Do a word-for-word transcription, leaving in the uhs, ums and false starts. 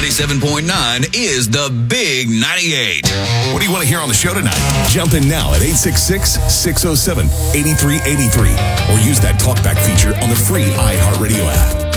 ninety-seven point nine is the Big ninety-eight. What do you want to hear on the show tonight? Jump in now at eight six six, six oh seven, eight three eight three or use that talkback feature on the free iHeartRadio app.